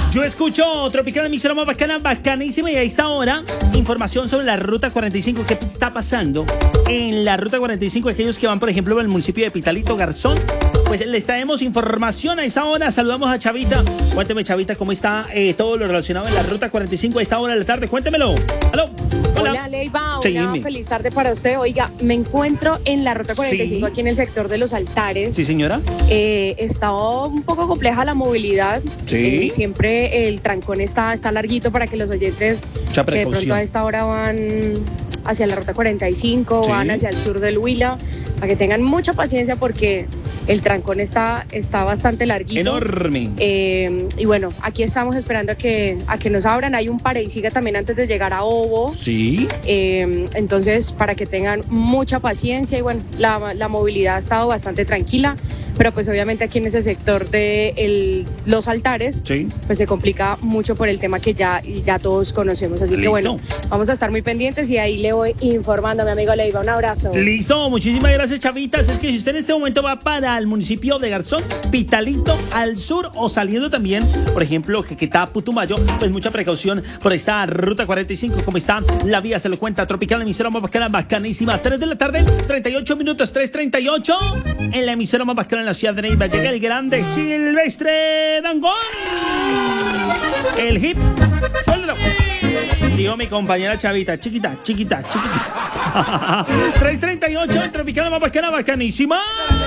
Yo escucho Tropical, emisora más bacana, bacanísima. Y a esta hora, información sobre la Ruta 45. ¿Qué está pasando en la Ruta 45? Aquellos que van, por ejemplo, al municipio de Pitalito, Garzón. Pues les traemos información a esta hora. Saludamos a Chavita. Cuénteme, Chavita, cómo está todo lo relacionado en la Ruta 45 a esta hora de la tarde. Cuéntemelo. ¿Aló? Hola, Leiva. Hola, feliz tarde para usted. Oiga, me encuentro en la Ruta 45, aquí en el sector de Los Altares. Sí, señora. Está un poco compleja la movilidad. Sí. Siempre el trancón está larguito para que los oyentes que de pronto a esta hora van hacia la Ruta 45, sí, van hacia el sur del Huila, para que tengan mucha paciencia porque el trancón está bastante larguito. Enorme. Y bueno, aquí estamos esperando a que nos abran. Hay un pare y siga también antes de llegar a Ovo. Sí. Entonces, para que tengan mucha paciencia y bueno, la movilidad ha estado bastante tranquila, pero pues obviamente aquí en ese sector de Los Altares, sí, pues se complica mucho por el tema que ya todos conocemos. Así que bueno, vamos a estar muy pendientes y ahí le voy informando a mi amigo Leiva. Un abrazo. Listo, muchísimas gracias, Chavitas. Es que si usted en este momento va para el municipio de Garzón, Pitalito, al sur, o saliendo también, por ejemplo, Jequetá, Putumayo, pues mucha precaución por esta Ruta 45. ¿Cómo está? La vía se lo cuenta. Tropical, emisora más bacana, bacanísima. 3 de la tarde, 38 minutos, 3:38. En la emisora más bacana en la ciudad de Neiva llega el grande Silvestre Dangond. El hip, suéltalo. Digo mi compañera Chavita, chiquita. 3:38 en Tropical, más bacana, bacanísima.